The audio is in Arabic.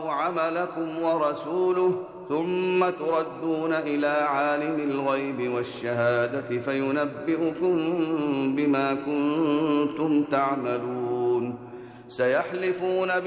الله عملكم ورسوله ثم تردون إلى عالم الغيب والشهادة فينبئكم بما كنتم تعملون. سيحلفون